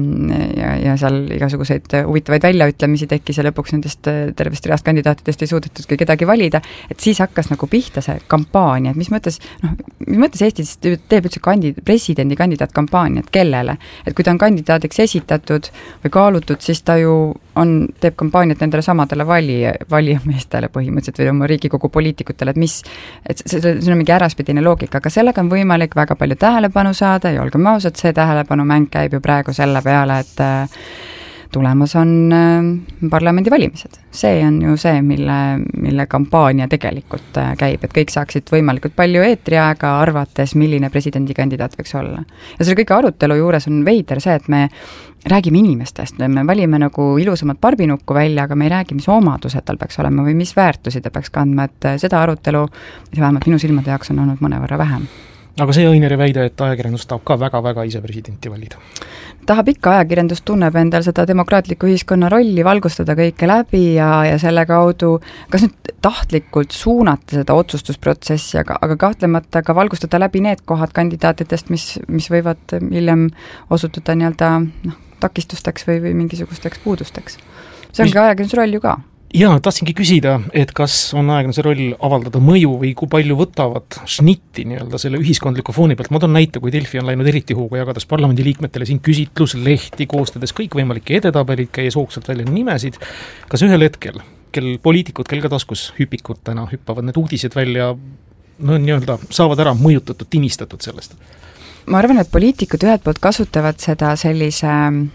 ja seal igasuguseid huvitavaid väljaütlemisi tekkis ja lõpuks nendest tervest reast kandidaatidest ei suudetudki kedagi valida, et siis hakkas nagu pihta see kampaania, et mis mõttes Eestis teeb üldse presidendi kandidaatkampaaniat, kellele? Et kui ta on kandidaadiks esitatud või kaalutud, siis ta ju teeb kampaaniat nendele samadele valijameestele põhimõtteliselt või oma Riigikogu poliitikutele, et see on mingi äraspidine loogika, aga sellega on võimalik väga palju tähelepanu saada ja olgem ausad, see tähelepanumäng käib ju praegu selle peale, et tulemas on parlamendivalimised. See on ju see, mille kampaania tegelikult käib, et kõik saaksid võimalikult palju eetriaega arvates, milline presidendikandidaat võiks olla. Ja selle kõige arutelu juures on veider see, et me räägime inimestest, me valime nagu ilusamat barbinukku välja, aga me ei räägi, mis omadused tal peaks olema või mis väärtusi ta peaks kandma, et seda arutelu, vähemalt minu silmade jaoks on olnud mõnevõrra vähem. Aga see Õineri väide, et ajakirjandus tahab ka väga-väga ise presidenti valida? Tahab ikka, ajakirjandus tunneb endal seda demokraatliku ühiskonna rolli, valgustada kõike läbi ja selle kaudu, kas nüüd tahtlikult suunata seda otsustusprotsessi, aga kahtlemata ka valgustada läbi need kohad kandidaatidest, mis võivad hiljem osutuda nii-öelda takistusteks või mingisugusteks puudusteks. See on ka ajakirjanduse roll ju ka. Jaa, tahtsingi küsida, et kas on ajakirjanduse roll avaldada mõju või kui palju võtavad šnitti nii-öelda selle ühiskondliku fooni pealt. Ma toon näite, kui Delfi on läinud eriti hoogu jagades parlamendiliikmetele siin küsitluslehti, koostades kõikvõimalikke edetabelid, käies hoogsalt välja nimesid. Kas ühel hetkel, kel poliitikud, kel ka taskus hüpikutena hüppavad need uudised välja, nii-öelda saavad ära mõjutatud, timistatud sellest? Ma arvan, et poliitikud ühelt poolt kasutavad seda sellise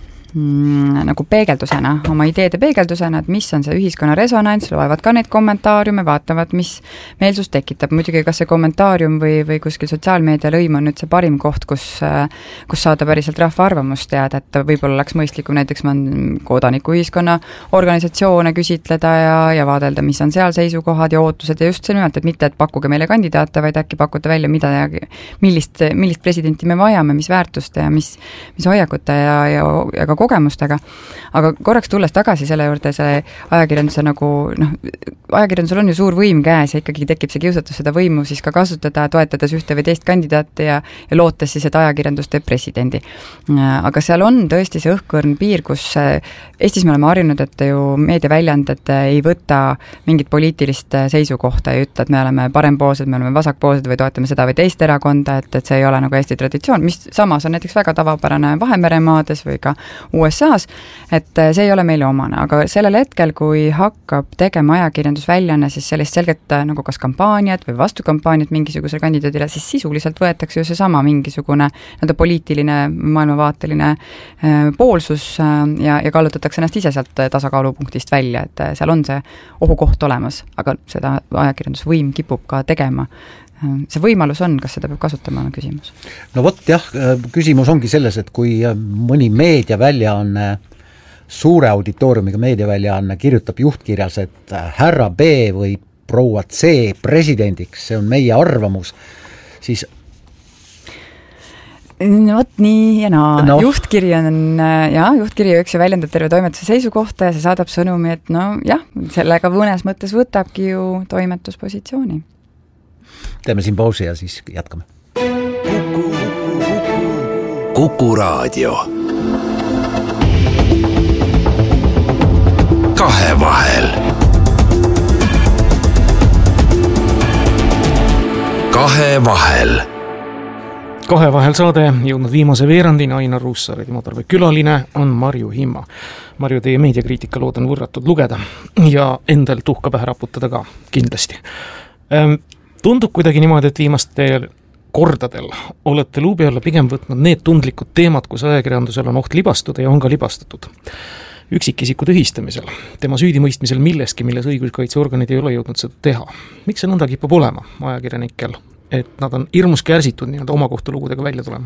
nagu peegeldusena, oma ideede peegeldusena, et mis on see ühiskonna resonants, loevad ka neid kommentaariume, vaatavad, mis meelsus tekitab. Muidugi, kas see kommentaarium või kuskil sotsiaalmeedia lõim on nüüd see parim koht, kus saada päriselt rahva arvamust teada, et võib-olla oleks mõistlikum näiteks kodanikuühiskonna organisatsioone küsitleda ja vaadelda, mis on seal seisukohad ja ootused ja just see nimelt, et mitte, et pakkuge meile kandidaate, vaid äkki pakkuda välja, millist presidenti me vajame, mis väärtuste ja mis hoiakute ja ka kogemustega, aga korraks tulles tagasi selle juurde, see ajakirjanduse ajakirjandusel on ju suur võim käes ja ikkagi tekib see kiusatus seda võimu siis ka kasutada, toetades ühte või teist kandidaati ja lootes siis, et ajakirjandus teeb presidendi. Aga seal on tõesti see õhkõrn piir, kus Eestis me oleme harjunud, et ju meediaväljaanded ei võta mingit poliitilist seisukohta ja ütle, et me oleme parempoolsed, me oleme vasakpoolsed või toetame seda või teist erakonda, et see ei ole nagu Eesti traditsioon, mis samas on näiteks väga tavapärane Vahemeremaades või ka USA-s, et see ei ole meile omane, aga sellel hetkel, kui hakkab tegema ajakirjandusväljanne, siis sellist selget nagu kas kampaaniat või vastukampaaniat mingisugusele kandidaadile, siis sisuliselt võetakse ju seesama mingisugune poliitiline, maailmavaateline poolsus ja kallutatakse ennast ise sealt tasakaalupunktist välja, et seal on see ohukoht olemas, aga seda ajakirjandusvõim kipub ka tegema. See võimalus on, kas seda peab kasutama, on küsimus? No vot jah, küsimus ongi selles, et kui mõni meediaväljaanne, suure auditooriumiga meediaväljaanne kirjutab juhtkirjas, et härra B või proua C presidendiks, see on meie arvamus, siis vot nii ja naa. Juhtkiri üks ja väljendab terve toimetuse seisukohta ja see saadab sõnumi, et sellega mõnes mõttes võtabki ju toimetuspositsiooni. Teeme siin pausi ja siis jätkame. Kuku Raadio. Kahevahel. Kahevahel saade jõudnud viimase veerandina. Ainar Ruussaare, Timo Tarve külaline on Marju Himma. Marju, teie meediakriitika lood on võrratud lugeda ja endal tuhka pähe raputada ka kindlasti. Tundub kuidagi niimoodi, et viimastel kordadel olete luubi alla pigem võtnud need tundlikud teemad, kus ajakirjandusel on oht libastuda ja on ka libastatud. Üksikisiku tühistamisel, tema süüdimõistmisel milleski, milles õiguskaitseorganid ei ole jõudnud seda teha. Miks see nõnda kipub olema ajakirjanikel, et nad on hirmus kärsitud nii-öelda oma kohtulugudega välja tulema?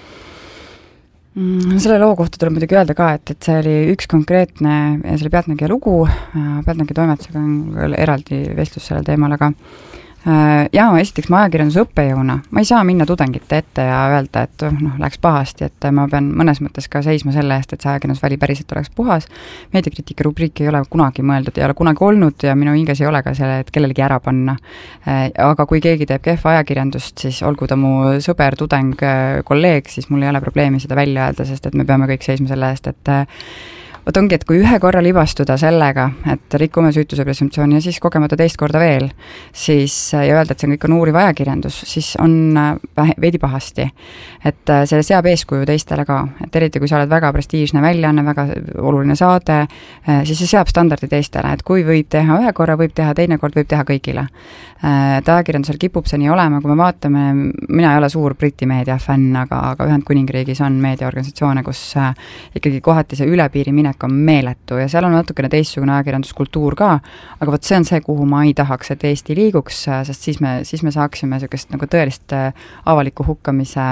Selle loo kohta tuleb muidugi öelda ka, et see oli üks konkreetne, selle Pealtnägija lugu, Pealtnägija toimetusega on eraldi vestlus sellel teemal, aga esiteks ma ajakirjanduse õppejõuna, ma ei saa minna tudengite ette ja öelda, et läks pahasti, et ma pean mõnes mõttes ka seisma selle eest, et see ajakirjandusväli päriselt oleks puhas. Meediakriitika rubriik ei ole kunagi mõeldud, ei ole kunagi olnud ja minu hinges ei ole ka selle, et kellelegi ära panna. Aga kui keegi teeb kehva ajakirjandust, siis olgu ta mu sõber, tudeng, kolleeg, siis mul ei ole probleemi seda välja öelda, sest et me peame kõik seisma selle eest, et ongi, et kui ühe korra libastuda sellega, et rikume süütuse presumptsiooni ja siis kogemata teist korda veel, siis ja öelda, et see kõik on uuriv ajakirjandus, siis on veidi pahasti. Et see seab eeskuju teistele ka, et eriti kui sa oled väga prestiižne väljaanne, väga oluline saade, siis see seab standardi teistele, et kui võib teha ühe korra, võib teha teine kord, võib teha kõigile. Et ajakirjandusel kipub see nii olema, kui me vaatame, mina ei ole suur Briti meedia fänn, aga Ühendkuningriigis on meediaorganisatsioone, kus ikkagi kohati see ülepiiri minek on meeletu ja seal on natukene teistsugune ajakirjanduskultuur ka, aga vot see on see, kuhu ma ei tahaks, et Eesti liiguks, sest siis me saaksime sellist nagu tõelist avaliku hukkamise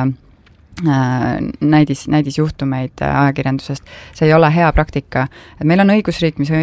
näidisjuhtumeid ajakirjandusest. See ei ole hea praktika. Et meil on õigusriik, mis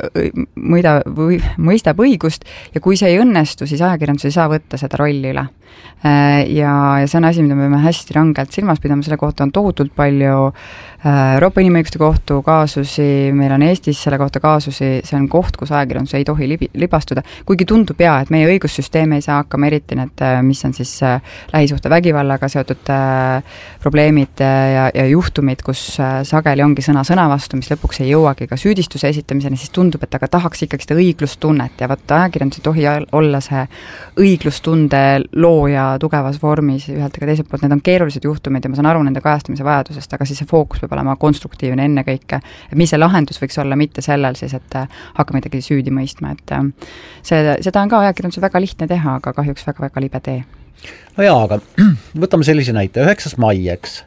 mõistab õigust ja kui see ei õnnestu, siis ajakirjandus ei saa võtta seda rolli üle. Ja see on asi, mida me peame hästi rangelt silmas pidama, selle kohta on tohutult palju Euroopa Inimõiguste Kohtu kaasusi, meil on Eestis selle kohta kaasusi, see on koht, kus ajakirjandus ei tohi libastuda, kuigi tundub et meie õigussüsteem ei saa hakkama eriti need, mis on siis lähisuhte vägivallaga seotud probleemid ja juhtumid, kus sageli ongi sõna vastu, mis lõpuks ei jõuagi ka süüdistuse esitamiseni, siis tundub, et aga tahaks ikkagi seda õiglustunnet ja võtta ajakirjandus ei tohi olla see õiglustunde looja tugevas vormis ühelt ega teiselt poolt, need on keerulised juhtumid ja ma saan aru nende kajastamise vajadusest, aga siis see fookus peab olema konstruktiivne ennekõike, et mis see lahendus võiks olla mitte sellel siis, et hakkame midagi süüdi mõistma, et seda on ka ajakirjandusel väga lihtne teha, aga kahjuks väga-väga libe tee. No jaa, aga võtame sellise näite, 9. mai, eks.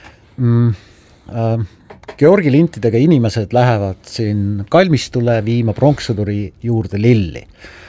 Georgi lintidega inimesed lähevad siin kalmistule viima pronkssõduri juurde lilli.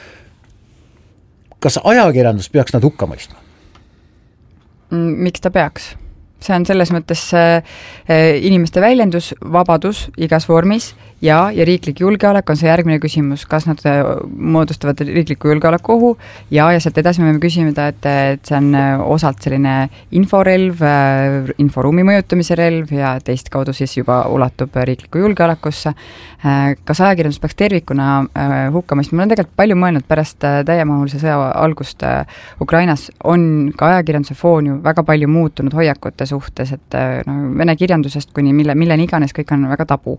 Kas ajakirjandus peaks nad hukka mõistma? Miks ta peaks? See on selles mõttes inimeste väljendus, vabadus igas vormis ja riiklik julgeolek on see järgmine küsimus, kas nad moodustavad riikliku julgeoleku ohu ja sealt edasi me võime küsida, et see on osalt selline inforelv, inforuumi mõjutamise relv ja teist kaudu siis juba ulatub riikliku julgeolekusse. Kas ajakirjandus peaks tervikuna hukka mõistma? Ma olen tegelikult palju mõelnud pärast täiemahulise sõja algust Ukrainas on ka ajakirjanduse foon ju väga palju muutunud hoiakute suhtes, et vene kirjandusest kuni milleni iganes kõik on väga tabu.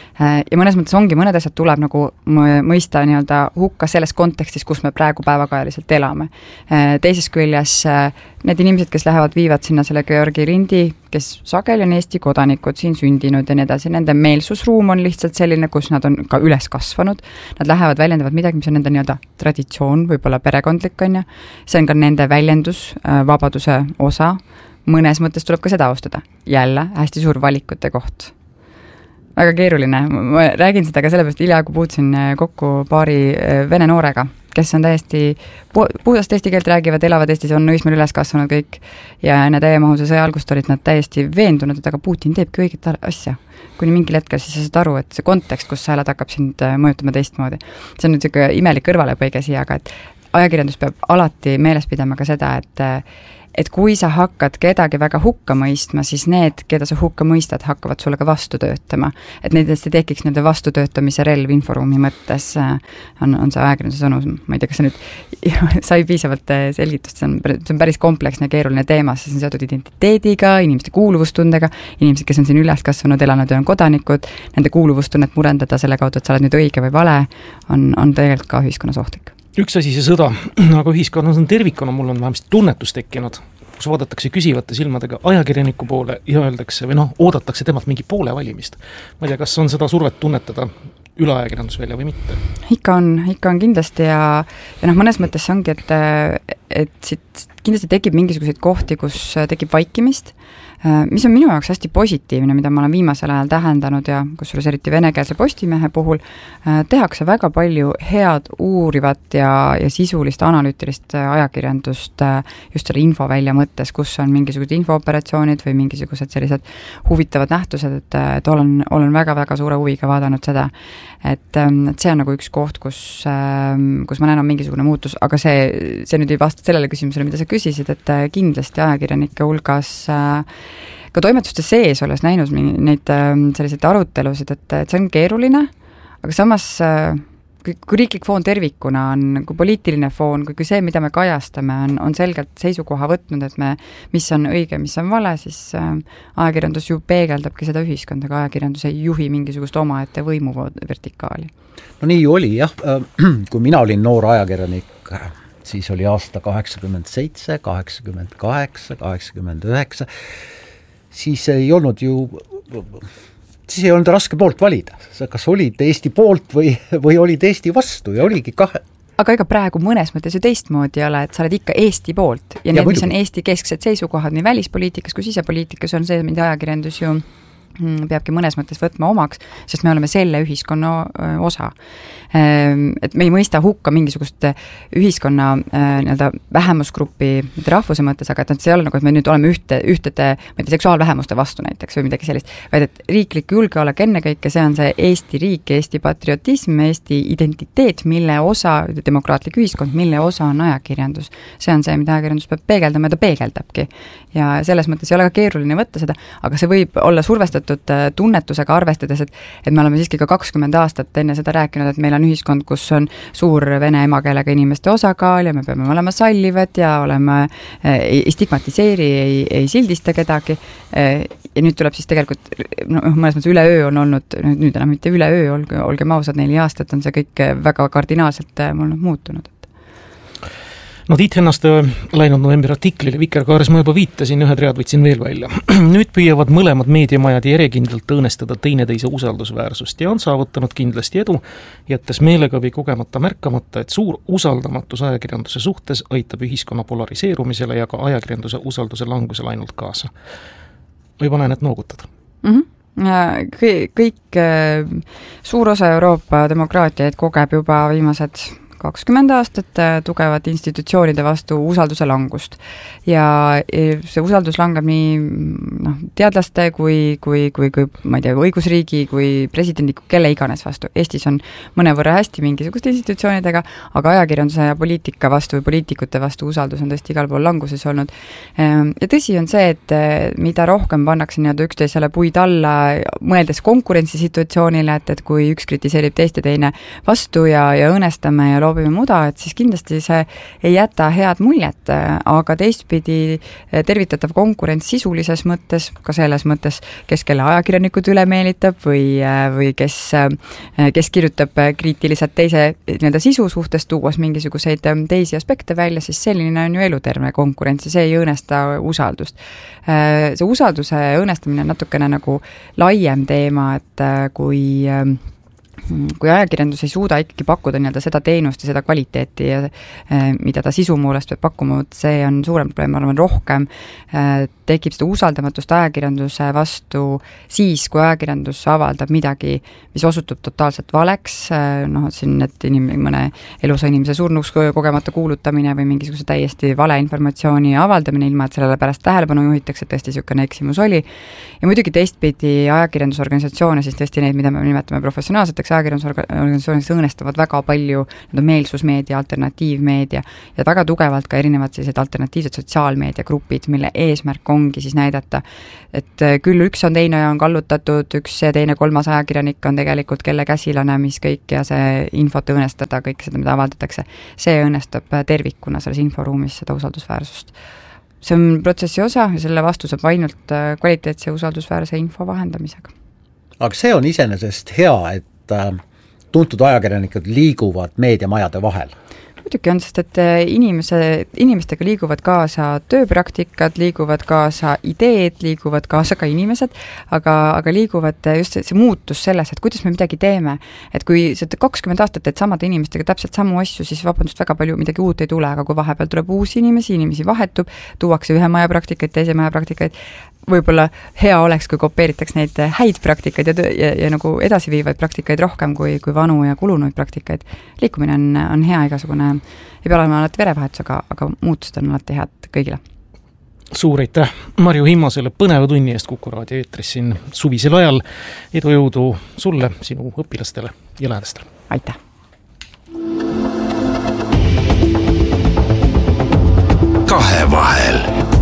Ja mõnes mõttes ongi, mõned asjad tuleb nagu mõista nii-öelda hukka selles kontekstis, kus me praegu päevakajaliselt elame. Teises küljes need inimesed, kes lähevad, viivad sinna selle Georgi Rindi, kes sageli on Eesti kodanikud, siin sündinud ja nii edasi, nende meelsusruum on lihtsalt selline, kus nad on ka üles kasvanud, nad lähevad, väljendavad midagi, mis on nende nii-öelda traditsioon, võib-olla perekondlik on ja see on ka nende väljendus, vabaduse osa, mõnes mõttes tuleb ka seda austada. Jälle hästi suur valikute koht. Väga keeruline, ma räägin seda ka sellepärast, hiljaaegu puutusin kokku paari vene noorega, kes on täiesti puhdast eesti keelt räägivad, elavad Eestis, on Õismäel üles kasvanud kõik ja enne täiemahulise sõja algust olid nad täiesti veendunud, et aga Putin teebki õiget asja. Kuni mingil hetkel siis sa saad aru, et see kontekst, kus sa elad, hakkab sind mõjutama teistmoodi. See on nüüd selline imelik kõrvalepõige siia, aga et ajakirjandus peab alati meeles pidama ka seda, et kui sa hakkad kedagi väga hukka mõistma, siis need, keda sa hukka mõistad, hakkavad sulle ka vastu töötama. Et nendest ei tekiks nende vastutöötamise relv inforuumi mõttes on see ajakirjanduse sõnus. Ma ei tea, kas see nüüd sai piisavalt selgitust, see on päris kompleksne ja keeruline teema, see on seotud identiteediga, inimeste kuuluvustundega, inimesed, kes on siin üles kasvanud, elanud ja on kodanikud, nende kuuluvustunnet murendada selle kaudu, et sa oled nüüd õige või vale, on tegelikult ka ühiskonnas ohtlik. Üks asi see sõda, aga ühiskonnas on tervikuna, mul on vähemasti tunnetus tekkinud, kus vaadatakse küsivate silmadega ajakirjaniku poole ja öeldakse või oodatakse temalt mingi poole valimist. Ma ei tea, kas on seda survet tunnetada üle ajakirjandusvälja või mitte? Ikka on kindlasti ja mõnes mõttes ongi, et siit kindlasti tekib mingisuguseid kohti, kus tekib vaikimist, mis on minu jaoks hästi positiivne, mida ma olen viimasel ajal tähendanud ja kusjuures eriti venekeelse Postimehe puhul tehakse väga palju head uurivat ja sisulist analüütilist ajakirjandust just selle infovälja mõttes, kus on mingisugused infooperatsioonid või mingisugused sellised huvitavad nähtused, et olen väga-väga suure huviga vaadanud seda, et see on nagu üks koht, kus ma näen on mingisugune muutus, aga see nüüd ei vasta sellele küsimusele, mida sa küsisid, et kindlasti ajakirjanike hulgas ka toimetuste sees olles näinud neid selliseid arutelusid, et see on keeruline, aga samas kui riiklik foon tervikuna on, kui poliitiline foon, kui see, mida me kajastame, on selgelt seisukoha võtnud, et mis on õige, mis on vale, siis ajakirjandus ju peegeldabki seda ühiskonda, aga ajakirjandus ei juhi mingisugust omaette võimu vertikaali. No nii oli jah, kui mina olin noor ajakirjanik, siis oli aasta 87, 88, 89, siis ei olnud raske poolt valida. Kas olid Eesti poolt või olid Eesti vastu ja oligi kahe. Aga ega praegu mõnes mõttes ju teistmoodi ei ole, et sa oled ikka Eesti poolt ja need, mis on Eesti kesksed seisukohad nii välispoliitikas kui sisepoliitikas on see, mida ajakirjandus ju peabki mõnes mõttes võtma omaks, sest me oleme selle ühiskonna osa. Et me ei mõista hukka mingisugust ühiskonna nii-öelda vähemusgruppi, mitte rahvuse mõttes, aga et see ei ole nagu, et me nüüd oleme ühtede seksuaalvähemuste vastu näiteks või midagi sellist, vaid et riiklik julgeolek ennekõike, see on see Eesti riik, Eesti patriotism, Eesti identiteet, mille osa, demokraatlik ühiskond, mille osa on ajakirjandus. See on see, mida ajakirjandus peab peegeldama ja ta peegeldabki. Ja selles mõttes ei ole ka keeruline võtta seda, aga see võib olla survestatud tunnetusega arvestades, et me oleme siiski ka 20 aastat enne seda rääkinud, et meil on ühiskond, kus on suur vene emakeelega inimeste osakaal ja me peame olema sallivad ja ei stigmatiseeri, ei sildista kedagi. Ja nüüd tuleb siis tegelikult, mõnes mõttes üleöö on olnud, nüüd enam mitte üleöö, olgem ausad, 4 aastat on see kõik väga kardinaalselt muutunud. No Tiit Hennaste läinud novembri artiklile Vikerkaares ma juba viitasin, ühed read võtsin veel välja. Nüüd püüavad mõlemad meediamajad järjekindlalt õõnestada teineteise usaldusväärsust ja on saavutanud kindlasti edu, jättes meelega või kogemata märkamata, et suur usaldamatus ajakirjanduse suhtes aitab ühiskonna polariseerumisele ja ka ajakirjanduse usalduse langusele ainult kaasa. Või panen, et noogutad? Kõik suur osa Euroopa demokraatiaid kogeb juba viimased 20 aastat tugevat institutsioonide vastu usalduse langust. Ja see usaldus langeb nii teadlaste kui ma ei tea, õigusriigi kui presidendi, kelle iganes vastu. Eestis on mõnevõrra hästi mingisuguste institutsioonidega, aga ajakirjanduse ja poliitika vastu või poliitikute vastu usaldus on tõesti igal pool languses olnud. Ja tõsi on see, et mida rohkem pannakse üksteisele puid alla, mõeldes konkurentsisituatsioonile, et kui üks kritiseerib teist ja teine vastu ja õõnestame ja loobime muda, et siis kindlasti see ei jäta head muljet, aga teistpidi tervitatav konkurents sisulises mõttes, ka selles mõttes, kes kelle ajakirjanikud üle meelitab või kes kirjutab kriitiliselt teise sisu suhtes, tuues mingisuguseid teisi aspekte välja, siis selline on ju eluterve konkurents ja see ei õõnesta usaldust. See usalduse õõnestamine on natukene nagu laiem teema, et kui ajakirjandus ei suuda ikkagi pakkuda seda teenust ja seda kvaliteeti, mida ta sisu muulest peab pakkuma, see on suurem probleem, ma arvan, rohkem tekib seda usaldamatust ajakirjanduse vastu siis, kui ajakirjandus avaldab midagi, mis osutub totaalselt valeks, siin, et mõne elusa inimese surnuks kogemata kuulutamine või mingisuguse täiesti vale informatsiooni avaldamine, ilma et sellele pärast tähelepanu juhitakse, et tõesti niisugune eksimus oli. Ja muidugi teistpidi ajakirjandusorganisatsioone, siis tõesti neid, mida me nimetame professionaalseteks ajakirjandusorganisatsioonid õõnestavad väga palju meelsusmeedia, alternatiivmeedia ja väga tugevalt ka erinevad sellised alternatiivsed sotsiaalmeediagrupid, mille eesmärk ongi siis näidata, et küll üks on teine on kallutatud, üks ja teine kolmas ajakirjanik on tegelikult kelle käsilane, mis kõik ja see infot õõnestada, kõik seda, mida avaldatakse, see õõnestab tervikuna selles inforuumis seda usaldusväärsust. See on protsessi osa ja selle vastu saab ainult kvaliteetse usaldusväärse info vahendamisega. Aga see on iseenesest hea, et tuntud ajakirjanikud liiguvad meediamajade vahel. Muidugi on, sest et inimestega liiguvad kaasa tööpraktikad, liiguvad kaasa ideed, liiguvad kaasa ka inimesed, aga liiguvad just see muutus selles, et kuidas me midagi teeme. Et kui 20 aastat teed samade inimestega täpselt samu asju, siis vabandust väga palju midagi uut ei tule, aga kui vahepeal tuleb uusi inimesi vahetub, tuuakse ühe maja praktikaid, teise maja praktikaid, võib-olla hea oleks, kui kopeeritaks neid häid praktikaid ja nagu edasiviivaid praktikaid rohkem kui vanu ja kulunuid praktikaid. Liikumine on hea igasugune, ei pea olema alati verevahetusega, aga muutused on alati head kõigile. Suur aitäh Marju Himmasele põneva tunni eest Kuku raadio eetris siin suvisel ajal. Edu jõudu sulle, sinu õpilastele ja lähedastele. Aitäh! Kahevahel.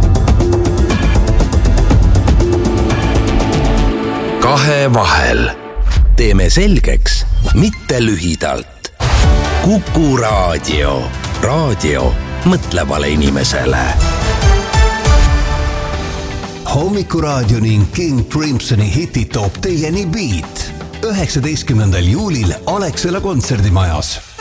Kahevahel. Teeme selgeks, mitte lühidalt. Kuku raadio. Raadio mõtlevale inimesele. Hommikuraadio ning King Crimsoni hitid toob teieni Beat 19. juulil Alexela kontserdimajas.